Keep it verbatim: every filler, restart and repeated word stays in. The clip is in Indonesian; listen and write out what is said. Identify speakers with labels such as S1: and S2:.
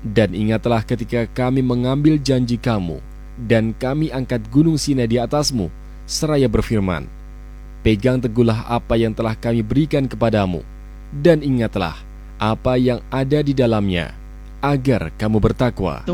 S1: Dan ingatlah ketika kami mengambil janji kamu, dan kami angkat gunung Sinai di atasmu, seraya berfirman, pegang teguhlah apa yang telah kami berikan kepadamu, dan ingatlah apa yang ada di dalamnya, agar kamu bertakwa.